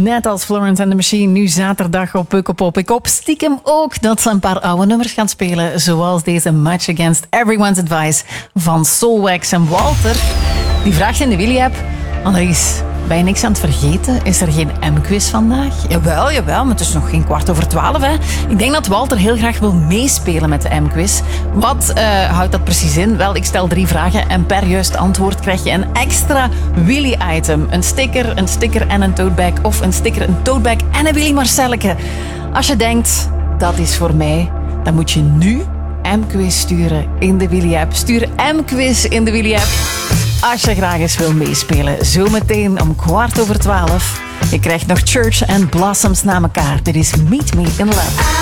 net als Florence and the Machine, nu zaterdag op Pukkelpop. Ik hoop stiekem ook dat ze een paar oude nummers gaan spelen, zoals deze Much Against Everyone's Advice van Soulwax. En Walter, die vraagt in de Willy-app: Annelies, ben je niks aan het vergeten? Is er geen M-quiz vandaag? Jawel, maar het is nog geen 11:15, hè. Ik denk dat Walter heel graag wil meespelen met de M-quiz. Wat houdt dat precies in? Wel, ik stel 3 vragen en per juist antwoord krijg je een extra Willy-item. Een sticker en een totebag. Of een sticker, een totebag en een Willy Marcelleke. Als je denkt, dat is voor mij, dan moet je nu M-quiz sturen in de Willy-app. Stuur M-quiz in de Willy-app als je graag eens wil meespelen. Zometeen om 11:15. Je krijgt nog Church and Blossoms na elkaar. Dit is Meet Me in Love.